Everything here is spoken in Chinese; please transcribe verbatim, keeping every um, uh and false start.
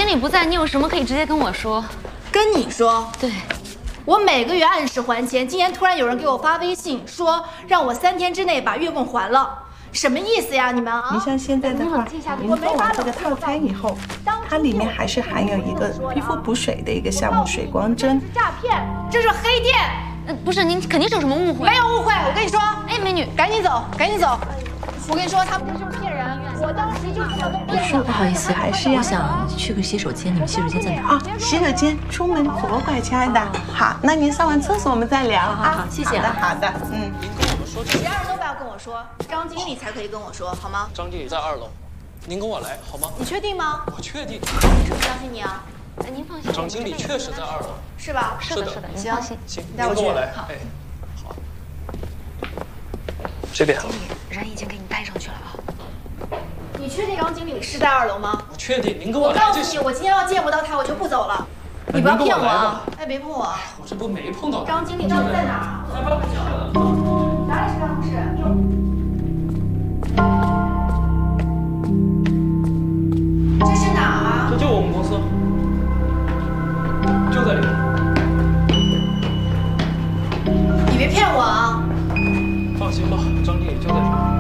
经理不在，你有什么可以直接跟我说。 跟你说， 对， 我每个月按时还钱，今天突然有人给我发微信说让我三天之内把月供还了。 什么意思呀，你们啊？ 你像现在的话，您做完这个套餐以后，它里面还是含有一个皮肤补水的一个项目——水光针。 诈骗，这是黑店。 呃，不是，您肯定是有什么误会。 没有误会，我跟你说， 哎，美女， 赶紧走，赶紧走。我跟你说，他们就是骗人。我当时就想弄骗人。 不好意思，还是我想去个洗手间，你们洗手间在哪？ 啊，洗手间出门左拐，亲爱的。好，那您上完厕所我们再聊啊。 好，谢谢。 好的，好的，嗯。 其他人都不要跟我说，张经理才可以跟我说，好吗？ 张经理在二楼，您跟我来好吗？ 你确定吗？ 我确定。 凭什么相信你啊？ 哎，您放心， 张经理确实在二楼， 是吧？ 是的，是的，您放心。 行， 带我去。 您跟我来。 好。 哎，好。这边。 经理，人已经给你带上去了啊。 你确定张经理是在二楼吗？ 我确定，您跟我我来就行。 告诉你，我今天要见不到他，我就不走了。你不要骗我啊！哎，别碰我！ 我这不没碰到。 张经理到底在哪儿？哪里是办公室？